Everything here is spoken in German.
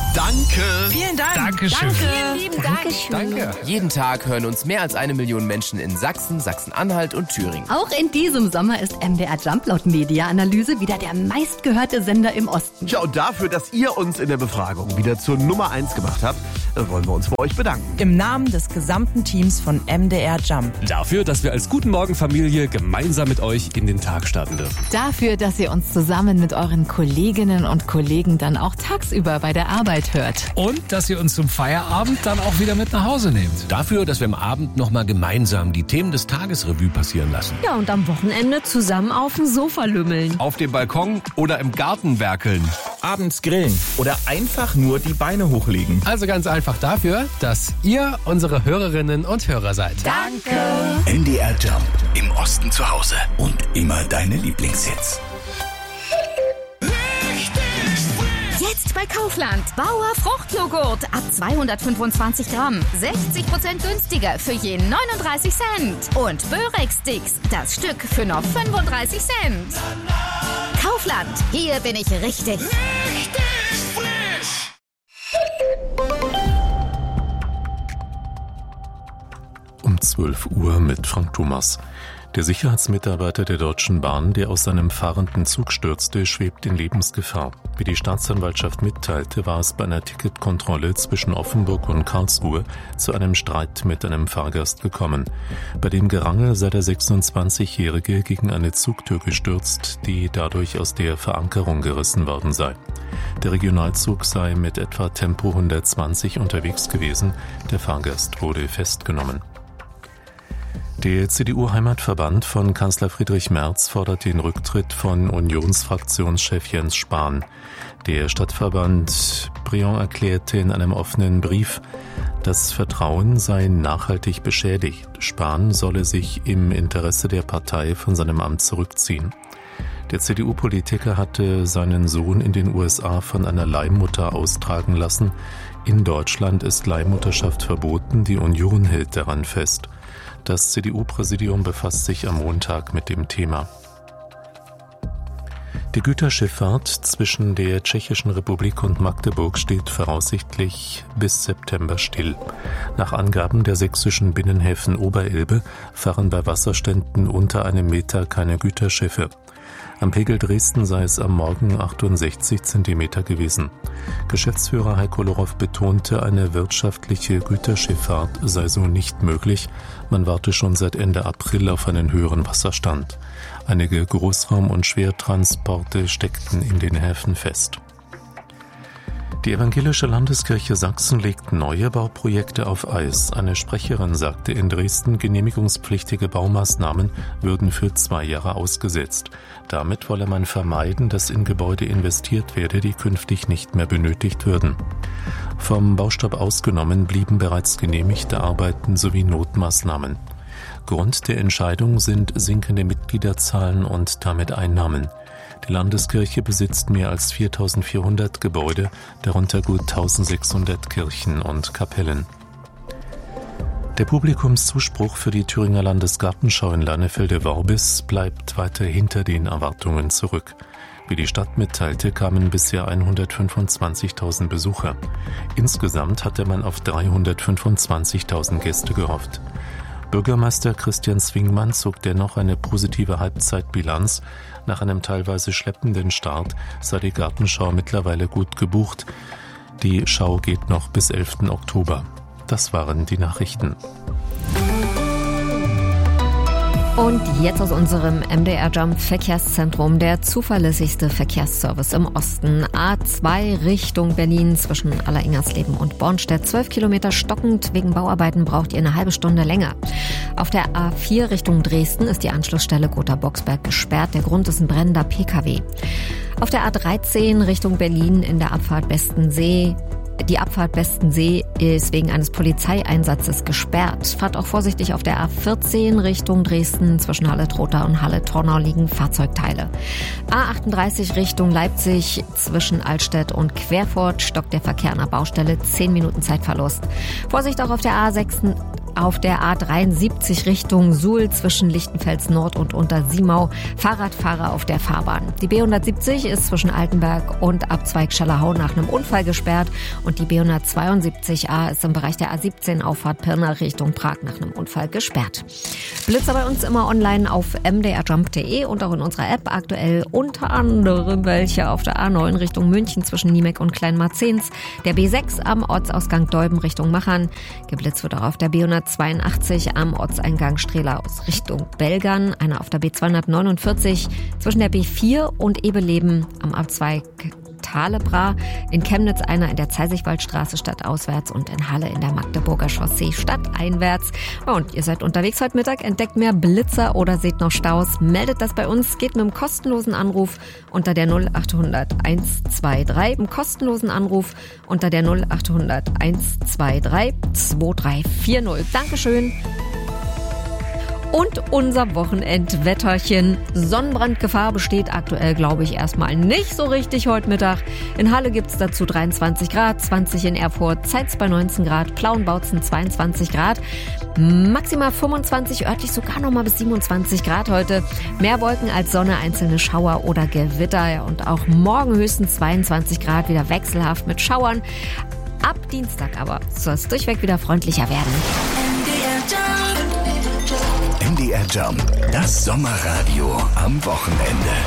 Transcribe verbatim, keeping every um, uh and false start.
Danke. Vielen Dank. Dankeschön. Danke. Vielen lieben Dank. Danke. Jeden Tag hören uns mehr als eine Million Menschen in Sachsen, Sachsen-Anhalt und Thüringen. Auch in diesem Sommer ist M D R Jump laut Media-Analyse wieder der meistgehörte Sender im Osten. Ja, und dafür, dass ihr uns in der Befragung wieder zur Nummer eins gemacht habt, wollen wir uns bei euch bedanken. Im Namen des gesamten Teams von M D R Jump. Dafür, dass wir als Guten Morgen Familie gemeinsam mit euch in den Tag starten dürfen. Dafür, dass ihr uns zusammen mit euren Kolleginnen und Kollegen dann auch tagsüber bei der Arbeit hört. Und dass ihr uns zum Feierabend dann auch wieder mit nach Hause nehmt. Dafür, dass wir am Abend nochmal gemeinsam die Themen des Tages Revue passieren lassen. Ja, und am Wochenende zusammen auf dem Sofa lümmeln. Auf dem Balkon oder im Garten werkeln. Abends grillen oder einfach nur die Beine hochlegen. Also ganz einfach dafür, dass ihr unsere Hörerinnen und Hörer seid. Danke. M D R Jump. Im Osten zu Hause. Und immer deine Lieblingshits. Jetzt bei Kaufland. Bauer Fruchtjoghurt ab zweihundertfünfundzwanzig Gramm. sechzig Prozent günstiger für je neununddreißig Cent. Und Börek-Sticks, das Stück für nur fünfunddreißig Cent. Kaufland, hier bin ich richtig. Richtig frisch. Um zwölf Uhr mit Frank Thomas. Der Sicherheitsmitarbeiter der Deutschen Bahn, der aus seinem fahrenden Zug stürzte, schwebt in Lebensgefahr. Wie die Staatsanwaltschaft mitteilte, war es bei einer Ticketkontrolle zwischen Offenburg und Karlsruhe zu einem Streit mit einem Fahrgast gekommen. Bei dem Gerangel sei der sechsundzwanzigjährige gegen eine Zugtür gestürzt, die dadurch aus der Verankerung gerissen worden sei. Der Regionalzug sei mit etwa Tempo hundertzwanzig unterwegs gewesen. Der Fahrgast wurde festgenommen. Der C D U-Heimatverband von Kanzler Friedrich Merz fordert den Rücktritt von Unionsfraktionschef Jens Spahn. Der Stadtverband Briand erklärte in einem offenen Brief, das Vertrauen sei nachhaltig beschädigt. Spahn solle sich im Interesse der Partei von seinem Amt zurückziehen. Der C D U-Politiker hatte seinen Sohn in den U S A von einer Leihmutter austragen lassen. In Deutschland ist Leihmutterschaft verboten, die Union hält daran fest. Das C D U-Präsidium befasst sich am Montag mit dem Thema. Die Güterschifffahrt zwischen der Tschechischen Republik und Magdeburg steht voraussichtlich bis September still. Nach Angaben der sächsischen Binnenhäfen Oberelbe fahren bei Wasserständen unter einem Meter keine Güterschiffe. Am Pegel Dresden sei es am Morgen achtundsechzig Zentimeter gewesen. Geschäftsführer Heiko Lorow betonte, eine wirtschaftliche Güterschifffahrt sei so nicht möglich. Man warte schon seit Ende April auf einen höheren Wasserstand. Einige Großraum- und Schwertransporte steckten in den Häfen fest. Die Evangelische Landeskirche Sachsen legt neue Bauprojekte auf Eis. Eine Sprecherin sagte in Dresden, genehmigungspflichtige Baumaßnahmen würden für zwei Jahre ausgesetzt. Damit wolle man vermeiden, dass in Gebäude investiert werde, die künftig nicht mehr benötigt würden. Vom Baustopp ausgenommen blieben bereits genehmigte Arbeiten sowie Notmaßnahmen. Grund der Entscheidung sind sinkende Mitgliederzahlen und damit Einnahmen. Die Landeskirche besitzt mehr als viertausendvierhundert Gebäude, darunter gut eintausendsechshundert Kirchen und Kapellen. Der Publikumszuspruch für die Thüringer Landesgartenschau in Leinefelde-Worbis bleibt weiter hinter den Erwartungen zurück. Wie die Stadt mitteilte, kamen bisher hundertfünfundzwanzigtausend Besucher. Insgesamt hatte man auf dreihundertfünfundzwanzigtausend Gäste gehofft. Bürgermeister Christian Zwingmann zog dennoch eine positive Halbzeitbilanz. Nach einem teilweise schleppenden Start sei die Gartenschau mittlerweile gut gebucht. Die Schau geht noch bis elften Oktober. Das waren die Nachrichten. Und jetzt aus unserem M D R Jump Verkehrszentrum, der zuverlässigste Verkehrsservice im Osten. A zwei Richtung Berlin zwischen Alleringers-Leben und Bornstedt. zwölf Kilometer stockend. Wegen Bauarbeiten braucht ihr eine halbe Stunde länger. Auf der A vier Richtung Dresden ist die Anschlussstelle Gotha-Boxberg gesperrt. Der Grund ist ein brennender P K W. Auf der A dreizehn Richtung Berlin in der Abfahrt Bestensee. Die Abfahrt Bestensee ist wegen eines Polizeieinsatzes gesperrt. Fahrt auch vorsichtig auf der A vierzehn Richtung Dresden. Zwischen Halle-Trotha und Halle-Tornau liegen Fahrzeugteile. A achtunddreißig Richtung Leipzig. Zwischen Altstedt und Querfurt stockt der Verkehr an der Baustelle. zehn Minuten Zeitverlust. Vorsicht auch auf der A auf der A dreiundsiebzig Richtung Suhl zwischen Lichtenfels Nord und Untersiemau. Fahrradfahrer auf der Fahrbahn. Die B hundertsiebzig ist zwischen Altenberg und Abzweig Schallerhau nach einem Unfall gesperrt und die B hundertzweiundsiebzig A ist im Bereich der A siebzehn Auffahrt Pirna Richtung Prag nach einem Unfall gesperrt. Blitzer bei uns immer online auf m d r jump punkt d e und auch in unserer App aktuell unter anderem welche auf der A neun Richtung München zwischen Niemek und Kleinmarzens, der B sechs am Ortsausgang Deuben Richtung Machern. Geblitzt wird auch auf der B hundertzweiundachtzig am Ortseingang Strehla aus Richtung Belgern, einer auf der B zweihundertneunundvierzig zwischen der B vier und Ebeleben am Abzweig Talebra, in Chemnitz einer in der Zeisigwaldstraße stadtauswärts und in Halle in der Magdeburger Chaussee stadteinwärts. Und ihr seid unterwegs heute Mittag, entdeckt mehr Blitzer oder seht noch Staus, meldet das bei uns, geht mit einem kostenlosen Anruf unter der null acht hundert eins zwei drei, im kostenlosen Anruf unter der null acht hundert eins zwei drei zwei drei vier null. Dankeschön. Und unser Wochenendwetterchen. Sonnenbrandgefahr besteht aktuell, glaube ich, erstmal nicht so richtig heute Mittag. In Halle gibt's dazu dreiundzwanzig Grad, zwanzig in Erfurt, Zeitz bei neunzehn Grad, Plauenbautzen zweiundzwanzig Grad, maximal fünfundzwanzig, örtlich sogar nochmal bis siebenundzwanzig Grad heute. Mehr Wolken als Sonne, einzelne Schauer oder Gewitter. Und auch morgen höchstens zweiundzwanzig Grad, wieder wechselhaft mit Schauern. Ab Dienstag aber soll es durchweg wieder freundlicher werden. M D R Jump, das Sommerradio am Wochenende.